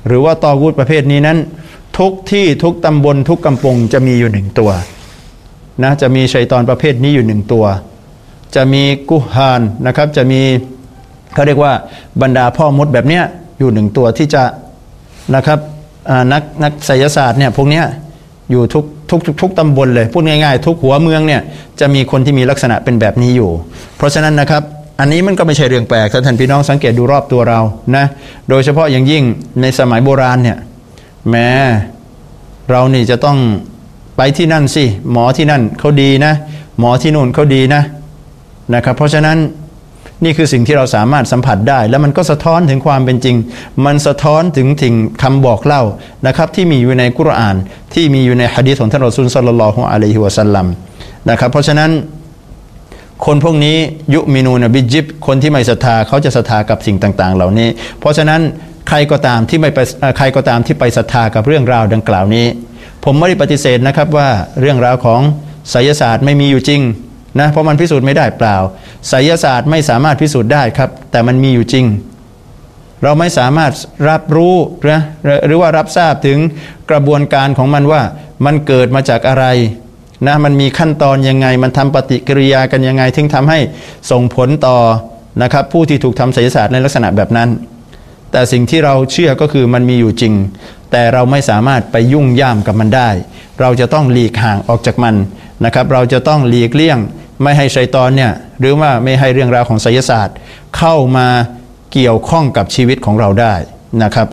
หรือว่าตอกูฏประเภทนี้นั้นทุกที่ทุกตำบลทุกกำปงจะมีอยู่หนึ่งตัวนะจะมีชัยฏอนประเภทนี้อยู่หนึ่งตัวจะมีกุฮานนะครับจะมีเขาเรียกว่าบรรดาพ่อมดแบบเนี้ยอยู่หนึ่งตัวที่จะนะครับนักไสยศาสตร์เนี่ยพวกเนี้ยอยู่ทุกตำบลเลยพูดง่ายๆทุกหัวเมืองเนี่ยจะมีคนที่มีลักษณะเป็นแบบนี้อยู่เพราะฉะนั้นนะครับอันนี้มันก็ไม่ใช่เรื่องแปลกถ้าท่านพี่น้องสังเกตดูรอบตัวเรานะโดยเฉพาะอย่างยิ่งในสมัยโบราณเนี่ยแม้เรานี่จะต้องไปที่นั่นสิหมอที่นั่นเขาดีนะหมอที่นู่นเขาดีนะครับเพราะฉะนั้นนี่คือสิ่งที่เราสามารถสัมผัสได้แล้วมันก็สะท้อนถึงความเป็นจริงมันสะท้อนถึงคำบอกเล่านะครับที่มีอยู่ในกุรอานที่มีอยู่ในหะดีษของท่านรอซูลศ็อลลัลลอฮุอะลัยฮิวะซัลลัมนะครับเพราะฉะนั้นคนพวกนี้ยุมินูนบิจิบคนที่ไม่ศรัทธาเขาจะศรัทธากับสิ่งต่างๆเหล่านี้เพราะฉะนั้นใครก็ตามที่ไปศรัทธากับเรื่องราวดังกล่าวนี้ผมไม่ได้ปฏิเสธนะครับว่าเรื่องราวของไสยศาสตร์ไม่มีอยู่จริงนะเพราะมันพิสูจน์ไม่ได้เปล่าไสยศาสตร์ไม่สามารถพิสูจน์ได้ครับแต่มันมีอยู่จริงเราไม่สามารถรับรู้นะหรือว่ารับทราบถึงกระบวนการของมันว่ามันเกิดมาจากอะไรนะมันมีขั้นตอนยังไงมันทำปฏิกิริยากันยังไงถึงทำให้ส่งผลต่อนะครับผู้ที่ถูกทำไสยศาสตร์ในลักษณะแบบนั้นแต่สิ่งที่เราเชื่อก็คือมันมีอยู่จริงแต่เราไม่สามารถไปยุ่งย่ามกับมันได้เราจะต้องหลีกห่างออกจากมันนะครับเราจะต้องหลีกเลี่ยงไม่ให้ชัยฏอนเนี่ยหรือว่าไม่ให้เรื่องราวของไสยศาสตร์เข้ามาเกี่ยวข้องกับชีวิตของเราได้นะครับ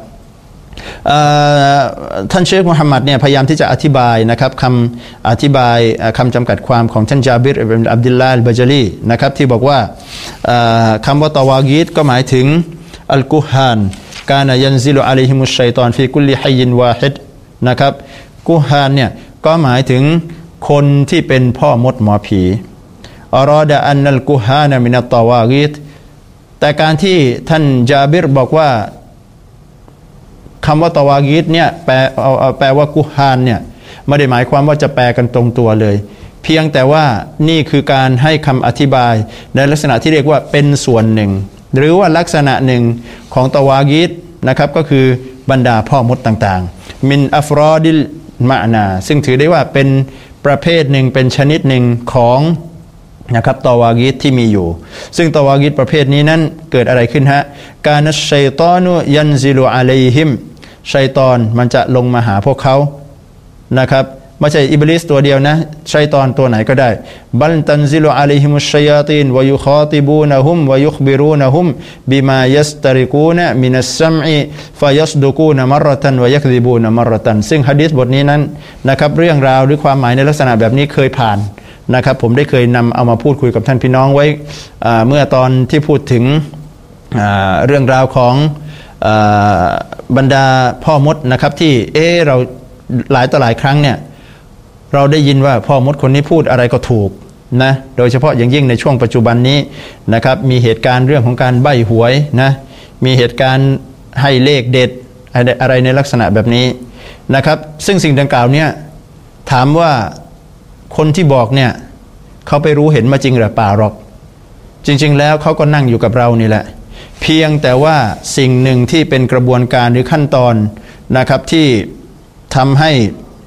ท่านเชคมุฮัมมัดเนี่ยพยายามที่จะอธิบายนะครับคำอธิบายคำจำกัดความของท่านจาบิรอิบนุอับดุลลาห์อัลบะญะลีนะครับที่บอกว่าคำว่าตะวากีตก็หมายถึงอัลกุฮานกานะยันซิลุอะลัยฮิมุชชัยฏอนฟีกุลลิฮัยยินวาฮิดนะครับกุฮานเนี่ยก็หมายถึงคนที่เป็นพ่อมดหมอผีอัรอดะอันนัลกุฮานะมินัตตะวากีตแต่การที่ท่านจาบิรบอกว่าคำว่าตะวากีตเนี่ยแปลว่ากุฮานเนี่ยไม่ได้หมายความว่าจะแปลกันตรงตัวเลยเพียงแต่ว่านี่คือการให้คำอธิบายในลักษณะที่เรียกว่าเป็นส่วนหนึ่งหรือว่าลักษณะหนึ่งของตะวากีตนะครับก็คือบรรดาพ่อมดต่างๆมินอัฟรอดิลมะนาซึ่งถือได้ว่าเป็นประเภทหนึ่งเป็นชนิดหนึ่งของนะครับตะวากีตที่มีอยู่ซึ่งตะวากีตประเภทนี้นั้นเกิดอะไรขึ้นฮะกานัชชัยฏอนุยันซิลุอะลัยฮิมชัยฏอนมันจะลงมาหาพวกเขานะครับไม่ใช่อิบลิสตัวเดียวนะชัยฏอนตัวไหนก็ได้บัลตันซิลุอะลัยฮิมุชชัยาตีนวะยุคาติบูนะฮุมวะยุคบิรูนะฮุมบิมายัสตริกูนะมินัสซัมอิฟะยัสดุกูนะมะรตันวะยักซิบูนะมะรตันซึ่งหะดีษบทนี้นั้นนะครับเรื่องราวหรือความหมายในลักษณะแบบนี้เคยผ่านนะครับผมได้เคยนำเอามาพูดคุยกับท่านพี่น้องไว้เมื่อตอนที่พูดถึงเรื่องราวของบรรดาพ่อมดนะครับที่เราหลายต่อหลายครั้งเนี่ยเราได้ยินว่าพ่อมดคนนี้พูดอะไรก็ถูกนะโดยเฉพาะอย่างยิ่งในช่วงปัจจุบันนี้นะครับมีเหตุการณ์เรื่องของการใบ้หวยนะมีเหตุการณ์ให้เลขเด็ดอะไรในลักษณะแบบนี้นะครับซึ่งสิ่งดังกล่าวเนี่ยถามว่าคนที่บอกเนี่ยเขาไปรู้เห็นมาจริงหรือเปล่าหรอกจริงๆแล้วเขาก็นั่งอยู่กับเรานี่แหละเพียงแต่ว่าสิ่งหนึ่งที่เป็นกระบวนการหรือขั้นตอนนะครับที่ทำให้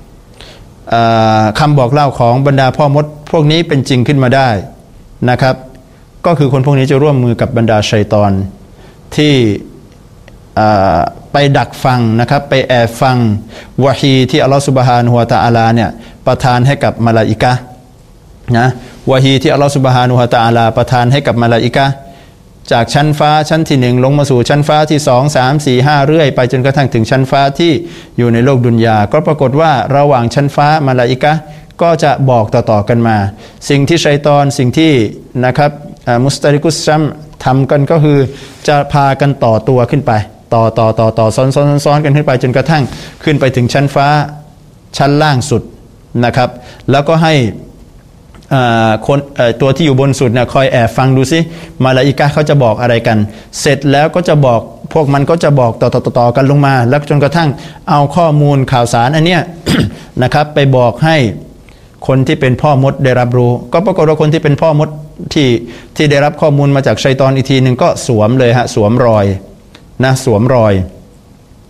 คำบอกเล่าของบรรดาพ่อมดพวกนี้เป็นจริงขึ้นมาได้นะครับก็คือคนพวกนี้จะร่วมมือกับบรรดาชัยฏอนที่ไปดักฟังนะครับไปแอบฟังวะฮีที่อัลลอฮฺซุบฮานะฮูวะตะอาลาเนี่ยประทานให้กับมลาอิกะห์นะวะฮีที่อัลลอฮฺซุบฮานะฮูวะตะอาลาประทานให้กับมลาอิกะห์จากชั้นฟ้าชั้นที่1ลงมาสู่ชั้นฟ้าที่2 3 4 5เรื่อยไปจนกระทั่งถึงชั้นฟ้าที่อยู่ในโลกดุนยาก็ปรากฏว่าระหว่างชั้นฟ้ามลาอิกะห์ก็จะบอกต่อๆกันมาสิ่งที่ชัยฏอนสิ่งที่นะครับมุสตาริกุสซัมทำกันก็คือจะพากันต่อตัวขึ้นไปต่อซ้อนกันขึ้นไปจนกระทั่งขึ้นไปถึงชั้นฟ้าชั้นล่างสุดนะครับแล้วก็ให้คนตัวที่อยู่บนสุดเนี่ยคอยแอบฟังดูซิมาลาอิกะห์เขาจะบอกอะไรกันเสร็จแล้วก็จะบอกพวกมันก็จะบอกต่อกันลงมาแล้วจนกระทั่งเอาข้อมูลข่าวสารอันเนี้ย นะครับไปบอกให้คนที่เป็นพ่อมดได้รับรู้ก็ปรากฏว่าคนที่เป็นพ่อมดที่ได้รับข้อมูลมาจากชัยฏอนอีกทีหนึ่งก็สวมเลยฮะสวมรอยนะสวมรอย